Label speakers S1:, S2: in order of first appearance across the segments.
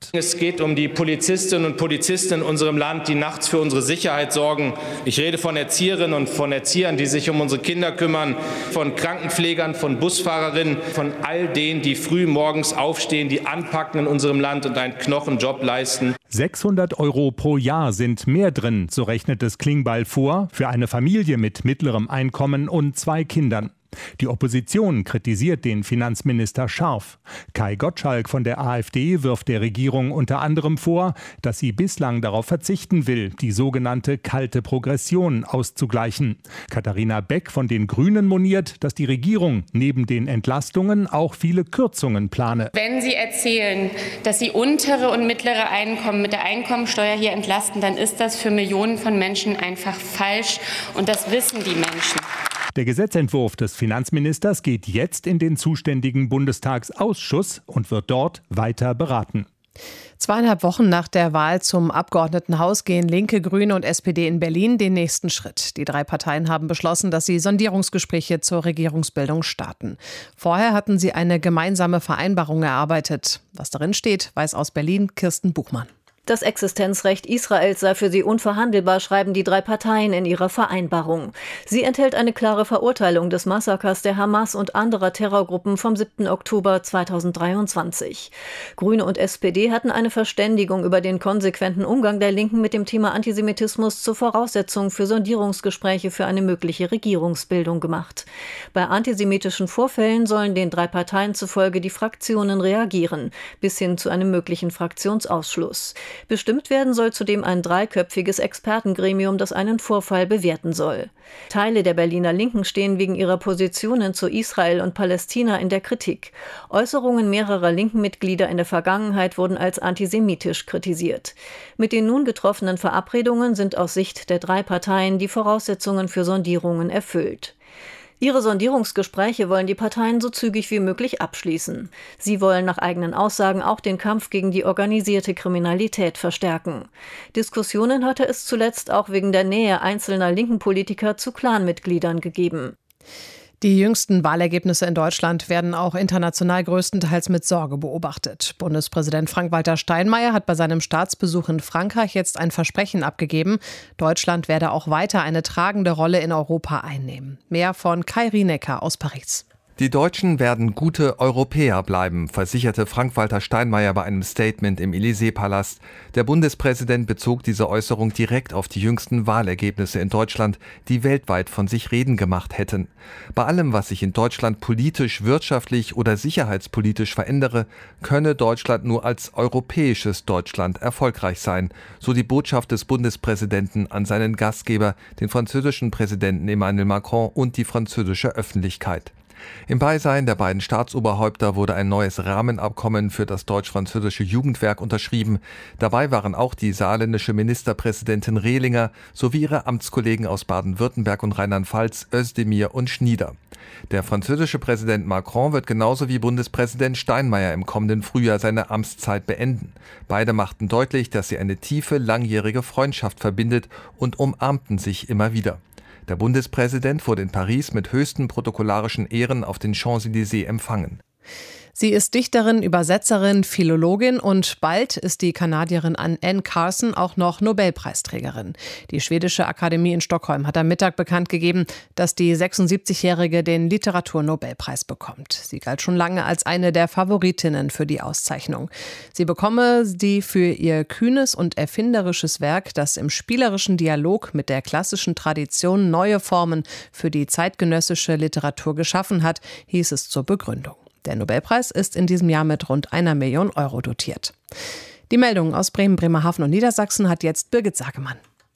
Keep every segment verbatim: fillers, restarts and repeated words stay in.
S1: Deutschland.
S2: Es geht um die Polizistinnen und Polizisten in unserem Land, die nachts für unsere Sicherheit sorgen. Ich rede von Erzieherinnen und von Erziehern, die sich um unsere Kinder kümmern, von Krankenpflegern, von Busfahrerinnen, von all denen, die früh morgens aufstehen, die anpacken in unserem Land und einen Knochenjob leisten.
S1: sechshundert Euro pro Jahr sind mehr drin, so rechnet es Klingbeil vor, für eine Familie mit mittlerem Einkommen und zwei Kindern. Die Opposition kritisiert den Finanzminister scharf. Kai Gottschalk von der AfD wirft der Regierung unter anderem vor, dass sie bislang darauf verzichten will, die sogenannte kalte Progression auszugleichen. Katharina Beck von den Grünen moniert, dass die Regierung neben den Entlastungen auch viele Kürzungen plane.
S3: Wenn Sie erzählen, dass Sie untere und mittlere Einkommen mit der Einkommensteuer hier entlasten, dann ist das für Millionen von Menschen einfach falsch und das wissen die Menschen.
S1: Der Gesetzentwurf des Finanzministers geht jetzt in den zuständigen Bundestagsausschuss und wird dort weiter beraten.
S4: Zweieinhalb Wochen nach der Wahl zum Abgeordnetenhaus gehen Linke, Grüne und S P D in Berlin den nächsten Schritt. Die drei Parteien haben beschlossen, dass sie Sondierungsgespräche zur Regierungsbildung starten. Vorher hatten sie eine gemeinsame Vereinbarung erarbeitet. Was darin steht, weiß aus Berlin Kirsten Buchmann.
S5: Das Existenzrecht Israels sei für sie unverhandelbar, schreiben die drei Parteien in ihrer Vereinbarung. Sie enthält eine klare Verurteilung des Massakers der Hamas und anderer Terrorgruppen vom siebten Oktober zweitausenddreiundzwanzig. Grüne und S P D hatten eine Verständigung über den konsequenten Umgang der Linken mit dem Thema Antisemitismus zur Voraussetzung für Sondierungsgespräche für eine mögliche Regierungsbildung gemacht. Bei antisemitischen Vorfällen sollen den drei Parteien zufolge die Fraktionen reagieren, bis hin zu einem möglichen Fraktionsausschluss. Bestimmt werden soll zudem ein dreiköpfiges Expertengremium, das einen Vorfall bewerten soll. Teile der Berliner Linken stehen wegen ihrer Positionen zu Israel und Palästina in der Kritik. Äußerungen mehrerer linken Mitglieder in der Vergangenheit wurden als antisemitisch kritisiert. Mit den nun getroffenen Verabredungen sind aus Sicht der drei Parteien die Voraussetzungen für Sondierungen erfüllt. Ihre Sondierungsgespräche wollen die Parteien so zügig wie möglich abschließen. Sie wollen nach eigenen Aussagen auch den Kampf gegen die organisierte Kriminalität verstärken. Diskussionen hatte es zuletzt auch wegen der Nähe einzelner linken Politiker zu Clanmitgliedern gegeben.
S4: Die jüngsten Wahlergebnisse in Deutschland werden auch international größtenteils mit Sorge beobachtet. Bundespräsident Frank-Walter Steinmeier hat bei seinem Staatsbesuch in Frankreich jetzt ein Versprechen abgegeben. Deutschland werde auch weiter eine tragende Rolle in Europa einnehmen. Mehr von Kai Rienecker aus Paris.
S6: Die Deutschen werden gute Europäer bleiben, versicherte Frank-Walter Steinmeier bei einem Statement im Élysée-Palast. Der Bundespräsident bezog diese Äußerung direkt auf die jüngsten Wahlergebnisse in Deutschland, die weltweit von sich reden gemacht hätten. Bei allem, was sich in Deutschland politisch, wirtschaftlich oder sicherheitspolitisch verändere, könne Deutschland nur als europäisches Deutschland erfolgreich sein, so die Botschaft des Bundespräsidenten an seinen Gastgeber, den französischen Präsidenten Emmanuel Macron und die französische Öffentlichkeit. Im Beisein der beiden Staatsoberhäupter wurde ein neues Rahmenabkommen für das deutsch-französische Jugendwerk unterschrieben. Dabei waren auch die saarländische Ministerpräsidentin Rehlinger sowie ihre Amtskollegen aus Baden-Württemberg und Rheinland-Pfalz, Özdemir und Schnieder. Der französische Präsident Macron wird genauso wie Bundespräsident Steinmeier im kommenden Frühjahr seine Amtszeit beenden. Beide machten deutlich, dass sie eine tiefe, langjährige Freundschaft verbindet und umarmten sich immer wieder. Der Bundespräsident wurde in Paris mit höchsten protokollarischen Ehren auf den Champs-Élysées empfangen.
S4: Sie ist Dichterin, Übersetzerin, Philologin und bald ist die Kanadierin Anne Carson auch noch Nobelpreisträgerin. Die schwedische Akademie in Stockholm hat am Mittag bekannt gegeben, dass die sechsundsiebzigjährige den Literaturnobelpreis bekommt. Sie galt schon lange als eine der Favoritinnen für die Auszeichnung. Sie bekomme die für ihr kühnes und erfinderisches Werk, das im spielerischen Dialog mit der klassischen Tradition neue Formen für die zeitgenössische Literatur geschaffen hat, hieß es zur Begründung. Der Nobelpreis ist in diesem Jahr mit rund einer Million Euro dotiert. Die Meldungen aus Bremen, Bremerhaven und Niedersachsen hat jetzt Birgit Sagemann.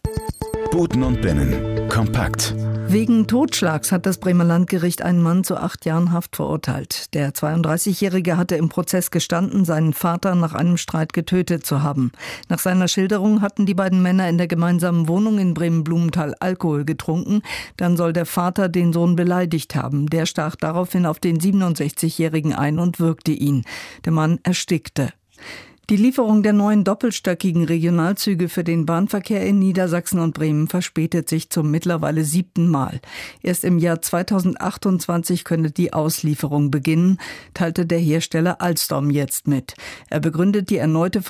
S7: Boten und Binnen. Kompakt.
S8: Wegen Totschlags hat das Bremer Landgericht einen Mann zu acht Jahren Haft verurteilt. Der zweiunddreißigjährige hatte im Prozess gestanden, seinen Vater nach einem Streit getötet zu haben. Nach seiner Schilderung hatten die beiden Männer in der gemeinsamen Wohnung in Bremen-Blumenthal Alkohol getrunken. Dann soll der Vater den Sohn beleidigt haben. Der stach daraufhin auf den siebenundsechzigjährigen ein und würgte ihn. Der Mann erstickte. Die Lieferung der neuen doppelstöckigen Regionalzüge für den Bahnverkehr in Niedersachsen und Bremen verspätet sich zum mittlerweile siebten Mal. Erst im Jahr zweitausendachtundzwanzig könne die Auslieferung beginnen, teilte der Hersteller Alstom jetzt mit. Er begründet die erneute